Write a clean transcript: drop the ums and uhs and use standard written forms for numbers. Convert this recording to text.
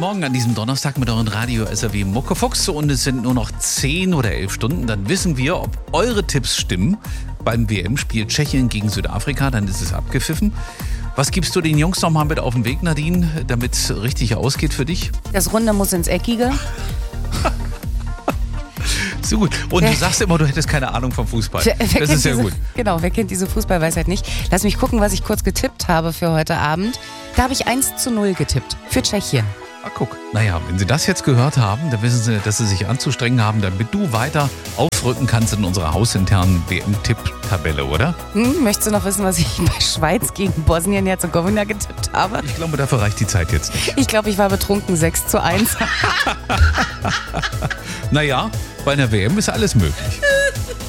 Morgen an diesem Donnerstag mit euren Radio SAW Muckefuchs und es sind nur noch 10 oder 11 Stunden. Dann wissen wir, ob eure Tipps stimmen. Beim WM-Spiel Tschechien gegen Südafrika, dann ist es abgepfiffen. Was gibst du den Jungs noch mal mit auf den Weg, Nadine, damit es richtig ausgeht für dich? Das Runde muss ins Eckige. So gut. Und du sagst immer, du hättest keine Ahnung vom Fußball. Das ist ja gut. Genau, wer kennt diese Fußballweisheit nicht? Lass mich gucken, was ich kurz getippt habe für heute Abend. Da habe ich 1:0 getippt für Tschechien. Ah, guck. Naja, wenn Sie das jetzt gehört haben, dann wissen Sie, dass Sie sich anzustrengen haben, damit du weiter aufrücken kannst in unserer hausinternen WM-Tipp-Tabelle, oder? Möchtest du noch wissen, was ich bei Schweiz gegen Bosnien-Herzegowina getippt habe? Ich glaube, dafür reicht die Zeit jetzt nicht. Ich glaube, ich war betrunken, 6:1. Naja, bei einer WM ist alles möglich.